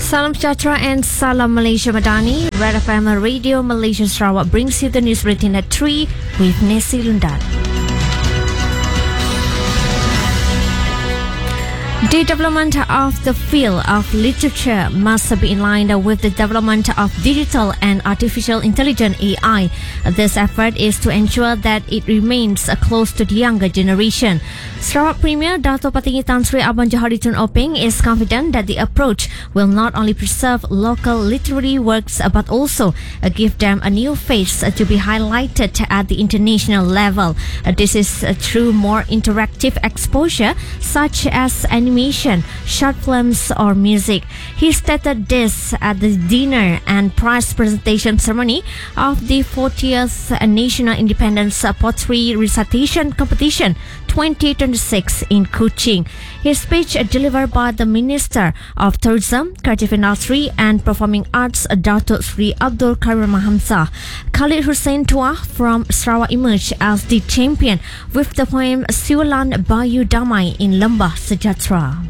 Salam Sejahtera and Salam Malaysia Madani. Red FM Radio Malaysia Sarawak brings you the news bulletin at 3 with Nesi Lundan. The development of the field of literature must be in line with the development of digital and artificial intelligence (AI). This effort is to ensure that it remains close to the younger generation. Sarawak Premier Dato' Patinggi Tan Sri Abang Johari Tun Openg is confident that the approach will not only preserve local literary works but also give them a new face to be highlighted at the international level. This is through more interactive exposure such as animation, short films or music. He stated this at the dinner and prize presentation ceremony of the 40th National Independence Poetry Recitation Competition 2026 in Kuching. His speech delivered by the Minister of Tourism, Creative Industry and Performing Arts, Dato' Sri Abdul Karim Hamzah. Khalid Hussein Tua from Sarawak emerged as the champion with the poem Siulan Bayu Damai in Lembah Sejahtera.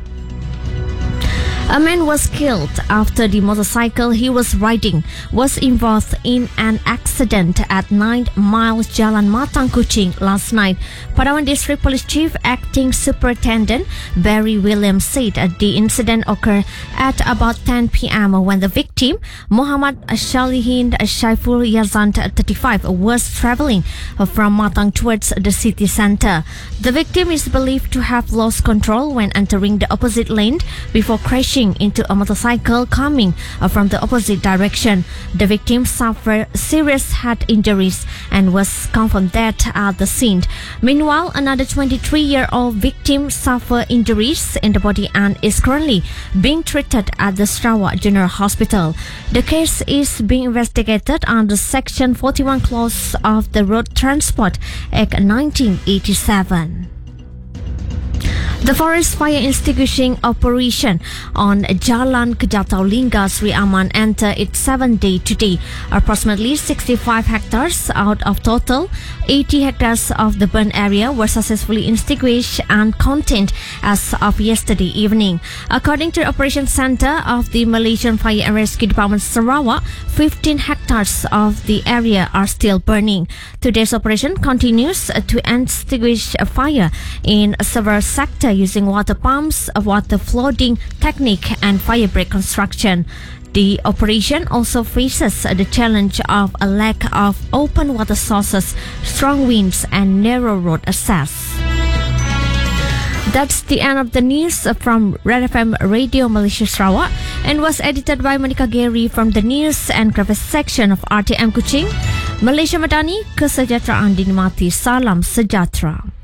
A man was killed after the motorcycle he was riding was involved in an accident at 9 Miles Jalan Matang Kuching last night. Padawan District Police Chief Acting Superintendent Barry Williams said the incident occurred at about 10 p.m. when the victim, Muhammad Shalihin Shaiful Yazan, 35, was travelling from Matang towards the city centre. The victim is believed to have lost control when entering the opposite lane before crashing into a motorcycle coming from the opposite direction. The victim suffered serious head injuries and was confirmed dead at the scene. Meanwhile, another 23-year-old victim suffered injuries in the body and is currently being treated at the Sarawak General Hospital. The case is being investigated under Section 41 clause of the Road Transport Act 1987. The forest fire extinguishing operation on Jalan Kejatau Lingga Sri Aman entered its 7th day today. Approximately 65 hectares out of total 80 hectares of the burn area were successfully extinguished and contained as of yesterday evening. According to the Operations Centre of the Malaysian Fire and Rescue Department Sarawak, 15 hectares of the area are still burning. Today's operation continues to extinguish a fire in several sectors using water pumps, water flooding technique and fire break construction. The operation also faces the challenge of a lack of open water sources, strong winds and narrow road access. That's the end of the news from Red FM Radio Malaysia Sarawak and was edited by Monica Gary from the News and Graphics section of RTM Kuching. Malaysia Madani, kesejahteraan dinikmati. Salam sejahtera.